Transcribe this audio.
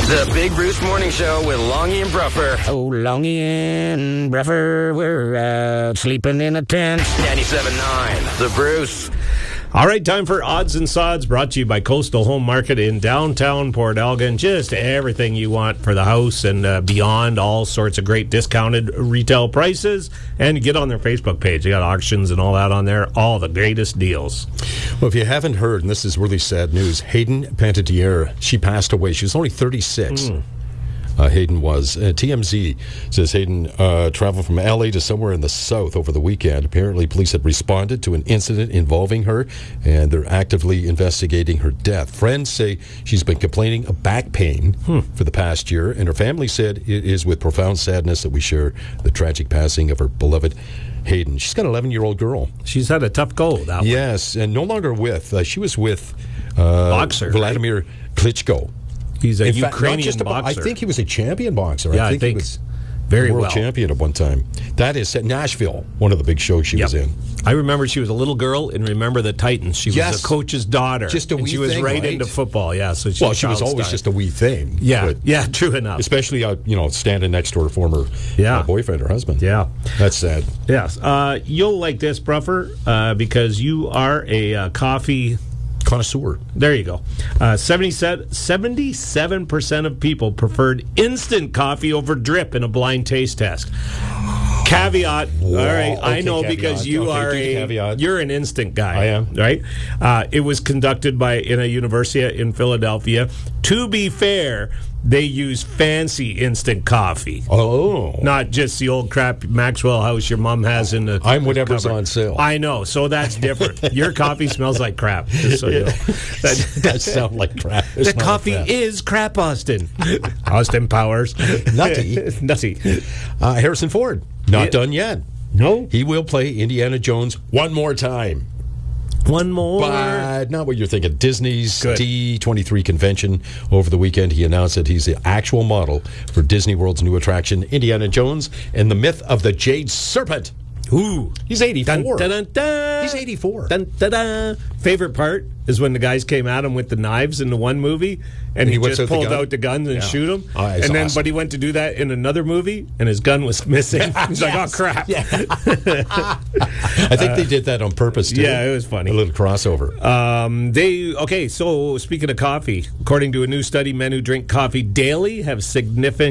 The Big Bruce Morning Show with Longy and Bruffer. Oh, Longy and Bruffer, we're out sleeping in a tent. 97.9, The Bruce. All right, time for Odds and Sods, brought to you by Coastal Home Market in downtown Port Elgin. Just everything you want for the house and beyond, all sorts of great discounted retail prices. And get on their Facebook page. They got auctions and all that on there, all the greatest deals. Well, if you haven't heard, and this is really sad news, Hayden Panettiere, she passed away. She was only 36. Hayden was. TMZ says Hayden traveled from L.A. to somewhere in the south over the weekend. Apparently, police had responded to an incident involving her, and they're actively investigating her death. Friends say she's been complaining of back pain for the past year, and her family said it is with profound sadness that we share the tragic passing of her beloved Hayden. She's got an 11-year-old girl. She's had a tough go, that one. Yes, and no longer with. She was with Boxer, Vladimir Klitschko. He's a In fact, Ukrainian not just boxer. I think he was a champion boxer. Yeah, I think he was very world well champion at one time. That is at Nashville, one of the big shows she was in. I remember she was a little girl in Remember the Titans. She was a coach's daughter. Just a wee and she was thing, right right? into football, yeah. So she was always just a wee thing. Yeah, but true enough. especially, standing next to her former boyfriend or husband. Yeah. That's sad. Yes. You'll like this, Bruffer, because you are a coffee connoisseur. There you go. 77% of people preferred instant coffee over drip in a blind taste test. Caveat. Whoa, all right, okay, I know caveat. because you're an instant guy. I am. Right? It was conducted in a university in Philadelphia. To be fair, they use fancy instant coffee. Oh. Not just the old crap Maxwell House your mom has in the I'm whatever's cupboard. on sale. I know, so that's different. Your coffee smells like crap. Just so you know. That sounds like crap. The coffee is crap, Austin. Austin Powers. Nutty. Harrison Ford. Not done yet. No. He will play Indiana Jones one more time. One more. But not what you're thinking. Disney's D23 convention over the weekend. He announced that he's the actual model for Disney World's new attraction, Indiana Jones and the Myth of the Jade Serpent. Ooh. He's 84. Dun, dun, dun, dun. He's 84. Dun, dun, dun. Favorite part is when the guys came at him with the knives in the one movie, and he just pulled out the guns and shoot them. Oh, and then, awesome. But he went to do that in another movie, and his gun was missing. He's like, oh, crap. Yeah. I think they did that on purpose, too. Yeah, it was funny. A little crossover. So speaking of coffee, according to a new study, men who drink coffee daily have significant